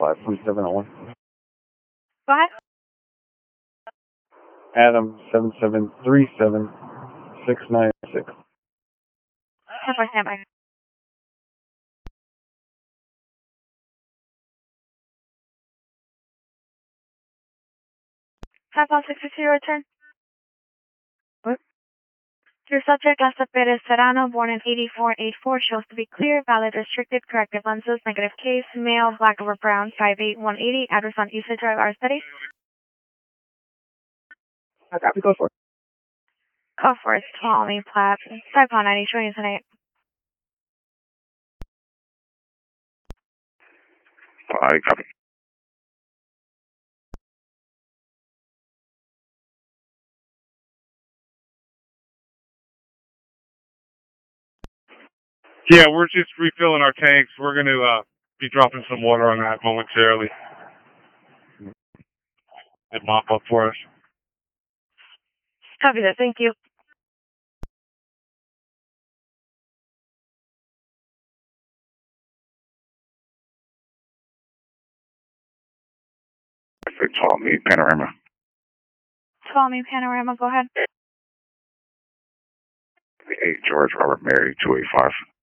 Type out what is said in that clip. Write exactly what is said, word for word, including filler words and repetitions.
five three seven zero one. Go ahead. Adam seven seven three seven six nine six. ten four, stand by. five one six six zero, return. What? Your subject, Asta Perez Serrano, born in eighty-four eighty-four, shows to be clear, valid, restricted, corrected lenses, negative case, male, black over brown, five eight one eighty, address on East Drive, R Study. I copy, go for it. Go for it, Tommy Platt, five pound ninety, showing you tonight. I copy. Yeah, we're just refilling our tanks. We're going to uh, be dropping some water on that momentarily. And mop up for us. Copy that, thank you. Tommy Panorama. Tommy Panorama, go ahead. eight George Robert Mary two eight five.